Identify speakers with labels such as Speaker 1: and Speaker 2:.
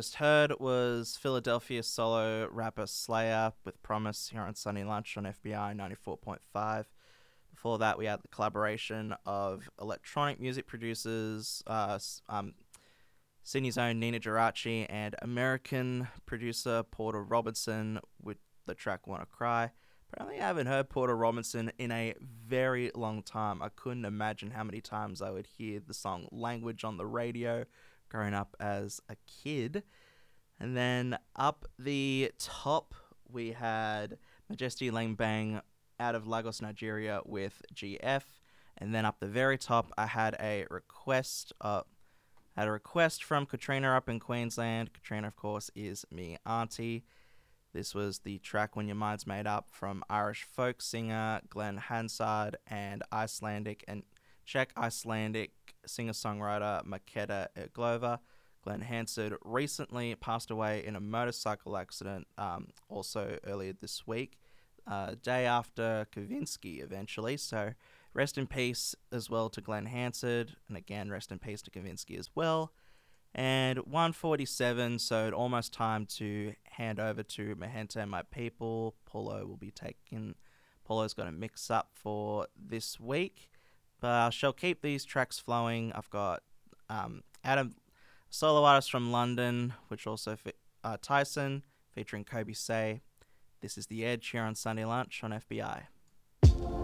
Speaker 1: just heard was Philadelphia solo rapper Slayer with Promise here on Sunday Lunch on FBI 94.5. Before that, we had the collaboration of electronic music producers, Sydney's own Nina Geraci, and American producer Porter Robinson with the track Wanna Cry. Apparently, I haven't heard Porter Robinson in a very long time. I couldn't imagine how many times I would hear the song Language on the radio growing up as a kid. And then up the top, we had Majesty Lang Bang out of Lagos, Nigeria with GF. And then up the very top, I had a request from Katrina up in Queensland. Katrina, of course, is me auntie. This was the track When Your Mind's Made Up from Irish folk singer Glenn Hansard and Czech Icelandic singer-songwriter Maketa Erglova. Glenn Hansard recently passed away in a motorcycle accident, also earlier this week, day after Kavinsky eventually. So rest in peace as well to Glenn Hansard, and again, rest in peace to Kavinsky as well. And 147, so it's almost time to hand over to Mahenta and my people. Polo's got a mix up for this week, but I shall keep these tracks flowing. I've got Adam, solo artist from London, which also Tyson, featuring Kobe Say. This is The Edge here on Sunday Lunch on FBI.